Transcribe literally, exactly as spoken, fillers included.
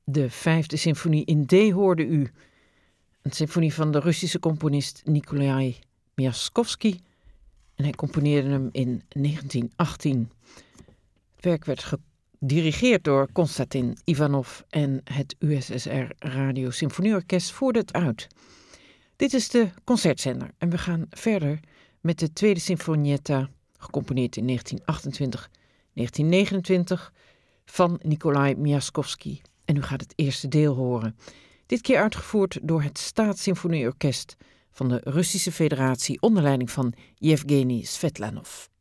De vijfde symfonie in D hoorde u. Een symfonie van de Russische componist Nikolai Miaskovsky. En hij componeerde hem in negentien achttien. Het werk werd gedirigeerd door Konstantin Ivanov en het U S S R Radio Symfonieorkest voerde het uit. Dit is de concertzender en we gaan verder met de tweede Sinfonietta, gecomponeerd in negentien achtentwintig negentien negenentwintig van Nikolai Miaskovsky. En u gaat het eerste deel horen. Dit keer uitgevoerd door het Staatssymfonieorkest van de Russische Federatie onder leiding van Yevgeny Svetlanov.